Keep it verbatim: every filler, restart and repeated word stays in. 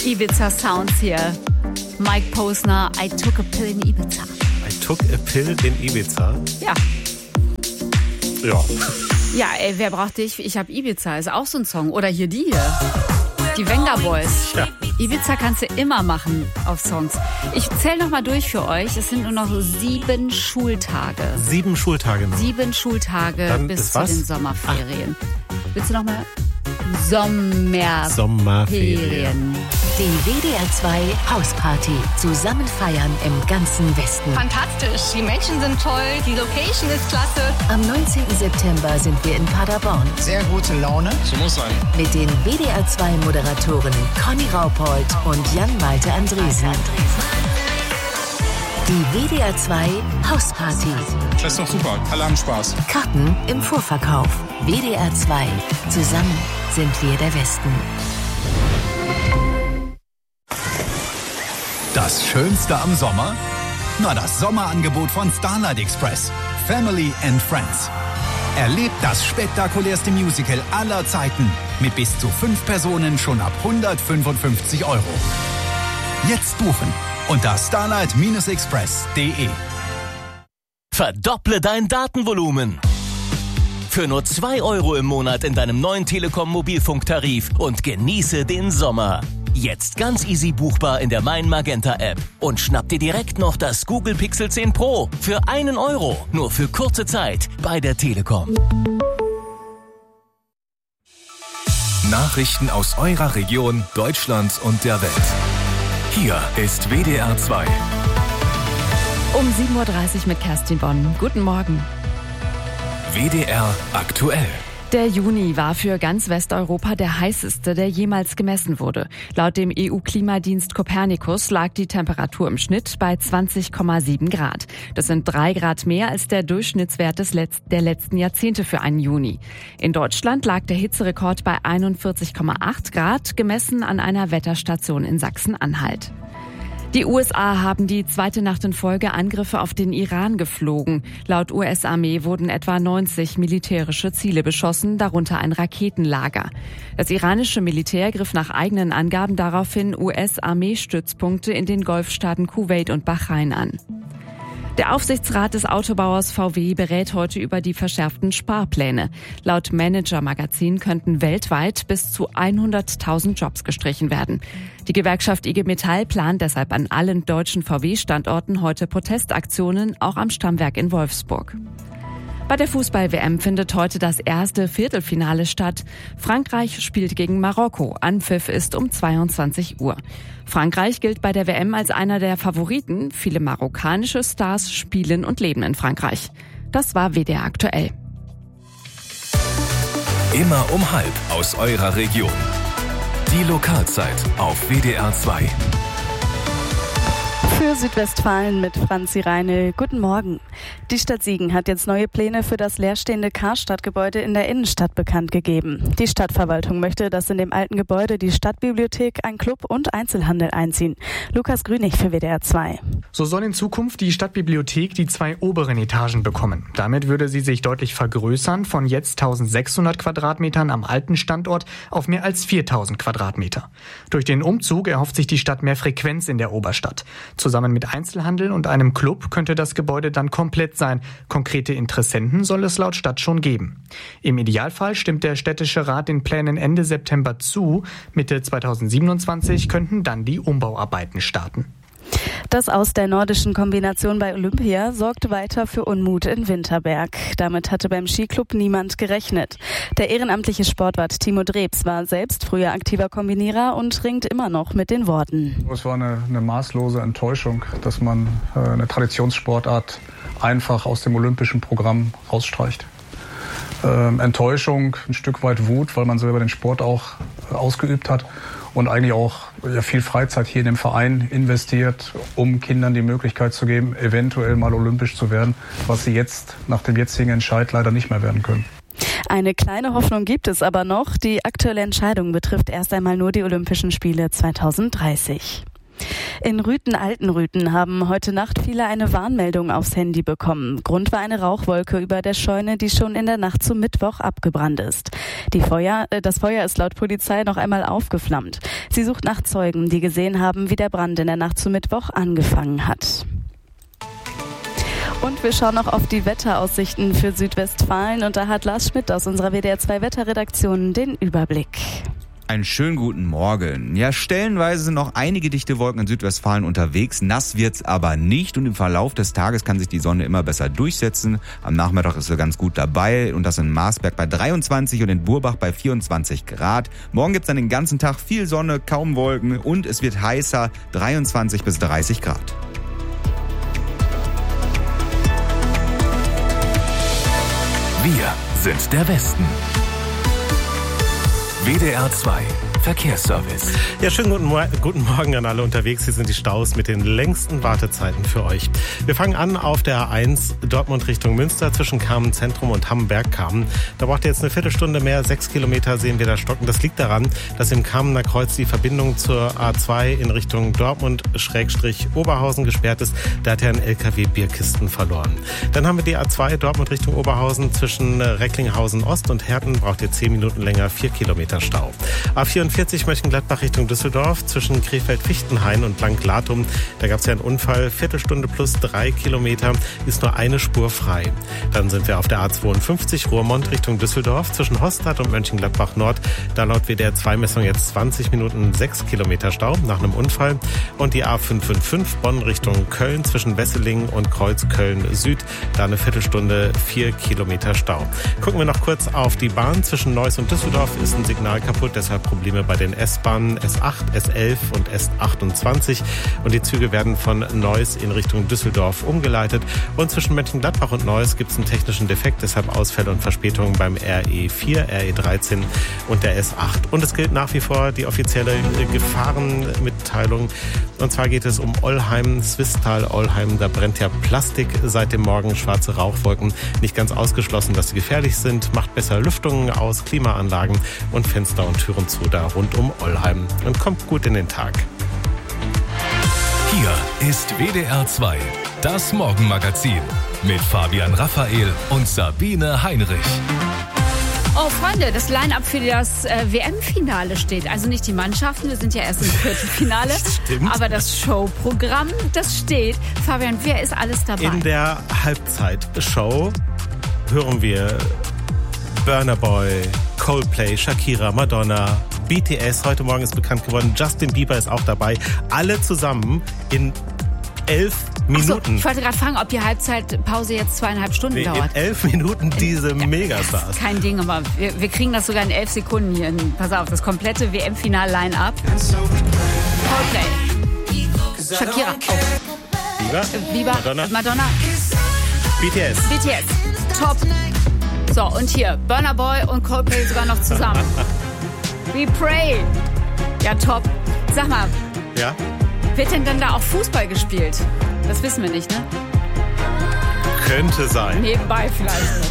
Ibiza Sounds hier. Mike Posner, I took a pill in Ibiza. I took a pill in Ibiza? Ja. Ja. Ja, ey, wer braucht dich? Ich hab Ibiza, ist auch so ein Song. Oder hier die hier. Die Venga Boys. Ja. Ibiza kannst du immer machen auf Songs. Ich zähle nochmal durch für euch. Es sind nur noch sieben Schultage. Sieben Schultage noch. Sieben Schultage Dann bis ist zu was? den Sommerferien. Willst du nochmal? Sommerferien. Sommerferien. Die W D R zwei Hausparty. Zusammen feiern im ganzen Westen. Fantastisch. Die Menschen sind toll. Die Location ist klasse. Am neunzehnten September sind wir in Paderborn. Sehr gute Laune. So muss sein. Mit den W D R zwei Moderatoren Conny Raupold und Jan-Malte Andresen. Die W D R zwei Hausparty. Das ist doch super. Alle haben Spaß. Karten im Vorverkauf. W D R zwei. Zusammen sind wir der Westen. Das Schönste am Sommer? Na, das Sommerangebot von Starlight Express. Family and Friends. Erlebt das spektakulärste Musical aller Zeiten mit bis zu fünf Personen schon ab hundertfünfundfünfzig Euro. Jetzt buchen unter starlight express punkt de. Verdopple dein Datenvolumen. Für nur zwei Euro im Monat in deinem neuen Telekom-Mobilfunktarif und genieße den Sommer. Jetzt ganz easy buchbar in der Mein Magenta App. Und schnapp dir direkt noch das Google Pixel zehn Pro für einen Euro. Nur für kurze Zeit bei der Telekom. Nachrichten aus eurer Region, Deutschland und der Welt. Hier ist W D R zwei. Um sieben Uhr dreißig mit Kerstin Bonn. Guten Morgen. W D R aktuell. Der Juni war für ganz Westeuropa der heißeste, der jemals gemessen wurde. Laut dem E U-Klimadienst Copernicus lag die Temperatur im Schnitt bei zwanzig Komma sieben Grad. Das sind drei Grad mehr als der Durchschnittswert des Letz- der letzten Jahrzehnte für einen Juni. In Deutschland lag der Hitzerekord bei einundvierzig Komma acht Grad, gemessen an einer Wetterstation in Sachsen-Anhalt. Die U S A haben die zweite Nacht in Folge Angriffe auf den Iran geflogen. Laut U S-Armee wurden etwa neunzig militärische Ziele beschossen, darunter ein Raketenlager. Das iranische Militär griff nach eigenen Angaben daraufhin U S-Armeestützpunkte in den Golfstaaten Kuwait und Bahrain an. Der Aufsichtsrat des Autobauers V W berät heute über die verschärften Sparpläne. Laut Manager-Magazin könnten weltweit bis zu hunderttausend Jobs gestrichen werden. Die Gewerkschaft I G Metall plant deshalb an allen deutschen V W-Standorten heute Protestaktionen, auch am Stammwerk in Wolfsburg. Bei der Fußball-W M findet heute das erste Viertelfinale statt. Frankreich spielt gegen Marokko. Anpfiff ist um zweiundzwanzig Uhr. Frankreich gilt bei der W M als einer der Favoriten. Viele marokkanische Stars spielen und leben in Frankreich. Das war W D R aktuell. Immer um halb aus eurer Region. Die Lokalzeit auf W D R zwei. Für Südwestfalen mit Franzi Reine. Guten Morgen. Die Stadt Siegen hat jetzt neue Pläne für das leerstehende Karstadtgebäude in der Innenstadt bekannt gegeben. Die Stadtverwaltung möchte, dass in dem alten Gebäude die Stadtbibliothek, ein Club und Einzelhandel einziehen. Lukas Grünig für W D R zwei. So soll in Zukunft die Stadtbibliothek die zwei oberen Etagen bekommen. Damit würde sie sich deutlich vergrößern, von jetzt eintausendsechshundert Quadratmetern am alten Standort auf mehr als viertausend Quadratmeter. Durch den Umzug erhofft sich die Stadt mehr Frequenz in der Oberstadt. Zusammen mit Einzelhandel und einem Club könnte das Gebäude dann komplett sein. Konkrete Interessenten soll es laut Stadt schon geben. Im Idealfall stimmt der städtische Rat den Plänen Ende September zu. Mitte zweitausendsiebenundzwanzig könnten dann die Umbauarbeiten starten. Das Aus der nordischen Kombination bei Olympia sorgt weiter für Unmut in Winterberg. Damit hatte beim Skiclub niemand gerechnet. Der ehrenamtliche Sportwart Timo Drebs war selbst früher aktiver Kombinierer und ringt immer noch mit den Worten. Es war eine, eine maßlose Enttäuschung, dass man äh, eine Traditionssportart einfach aus dem olympischen Programm rausstreicht. Ähm, Enttäuschung, ein Stück weit Wut, weil man selber den Sport auch äh, ausgeübt hat. Und eigentlich auch ja, viel Freizeit hier in dem Verein investiert, um Kindern die Möglichkeit zu geben, eventuell mal olympisch zu werden, was sie jetzt nach dem jetzigen Entscheid leider nicht mehr werden können. Eine kleine Hoffnung gibt es aber noch. Die aktuelle Entscheidung betrifft erst einmal nur die Olympischen Spiele zweitausenddreißig. In Rüten-Altenrüten haben heute Nacht viele eine Warnmeldung aufs Handy bekommen. Grund war eine Rauchwolke über der Scheune, die schon in der Nacht zum Mittwoch abgebrannt ist. Die Feuer, äh, das Feuer ist laut Polizei noch einmal aufgeflammt. Sie Sie sucht nach Zeugen, die gesehen haben, wie der Brand in der Nacht zu Mittwoch angefangen hat. Und wir schauen noch auf die Wetteraussichten für Südwestfalen. Und da hat Lars Schmidt aus unserer W D R zwei Wetterredaktion den Überblick. Einen schönen guten Morgen. Ja, stellenweise sind noch einige dichte Wolken in Südwestfalen unterwegs. Nass wird's aber nicht und im Verlauf des Tages kann sich die Sonne immer besser durchsetzen. Am Nachmittag ist sie ganz gut dabei und das in Marsberg bei dreiundzwanzig und in Burbach bei vierundzwanzig Grad. Morgen gibt's dann den ganzen Tag viel Sonne, kaum Wolken und es wird heißer, dreiundzwanzig bis dreißig Grad. Wir sind der Westen. W D R zwei Verkehrsservice. Ja, schönen guten, Mo- guten Morgen an alle unterwegs. Hier sind die Staus mit den längsten Wartezeiten für euch. Wir fangen an auf der A eins Dortmund Richtung Münster zwischen Kamen Zentrum und Hamm-Bergkamen. Da braucht ihr jetzt eine Viertelstunde mehr. Sechs Kilometer sehen wir da stocken. Das liegt daran, dass im Kamener Kreuz die Verbindung zur A zwei in Richtung Dortmund-Oberhausen gesperrt ist. Da hat ja ein L K W Bierkisten verloren. Dann haben wir die A zwei Dortmund Richtung Oberhausen zwischen Recklinghausen Ost und Herten. Braucht ihr zehn Minuten länger, vier Kilometer Stau. A vierundvierzig Mönchengladbach Richtung Düsseldorf zwischen Krefeld-Fichtenhain und Blank-Latum. Da gab es ja einen Unfall. Viertelstunde plus drei Kilometer ist nur eine Spur frei. Dann sind wir auf der A zweiundfünfzig Roermond Richtung Düsseldorf zwischen Hostadt und Mönchengladbach Nord. Da laut W D R zwei Messung jetzt zwanzig Minuten sechs Kilometer Stau nach einem Unfall. Und die A fünfhundertfünfundfünfzig Bonn Richtung Köln zwischen Wesseling und Kreuz Köln Süd. Da eine Viertelstunde vier Kilometer Stau. Gucken wir noch kurz auf die Bahn. Zwischen Neuss und Düsseldorf ist ein Signal kaputt, deshalb Probleme bei den S-Bahnen S acht, S elf und S achtundzwanzig. Und die Züge werden von Neuss in Richtung Düsseldorf umgeleitet. Und zwischen Mönchengladbach und Neuss gibt es einen technischen Defekt, deshalb Ausfälle und Verspätungen beim R E vier, R E dreizehn und der S acht. Und es gilt nach wie vor die offizielle Gefahrenmitteilung. Und zwar geht es um Ollheim, Swisttal, Ollheim. Da brennt ja Plastik seit dem Morgen, schwarze Rauchwolken. Nicht ganz ausgeschlossen, dass sie gefährlich sind. Macht besser Lüftungen aus, Klimaanlagen und Fenster und Türen zu da rund um Ollheim. Und kommt gut in den Tag. Hier ist W D R zwei, das Morgenmagazin mit Fabian Raphael und Sabine Heinrich. Oh, Freunde, das Line-Up für das äh, W M-Finale steht. Also nicht die Mannschaften, wir sind ja erst im Viertelfinale. Stimmt. Aber das Showprogramm, das steht. Fabian, wer ist alles dabei? In der Halbzeitshow hören wir Burna Boy, Coldplay, Shakira, Madonna, B T S. Heute Morgen ist bekannt geworden, Justin Bieber ist auch dabei. Alle zusammen in elf Minuten. Ach so, ich wollte gerade fragen, ob die Halbzeitpause jetzt zweieinhalb Stunden in dauert. In elf Minuten diese ja, Megastars. Kein Ding, aber wir, wir kriegen das sogar in elf Sekunden hier. Pass auf, das komplette W M-Final-Line-Up. Coldplay, Shakira, oh. Bieber, Bieber, Madonna, Madonna, B T S. B T S, top. So, und hier, Burna Boy und Coldplay sogar noch zusammen. We Pray. Ja, top. Sag mal, ja? Wird denn dann da auch Fußball gespielt? Das wissen wir nicht, ne? Könnte sein. Nebenbei vielleicht.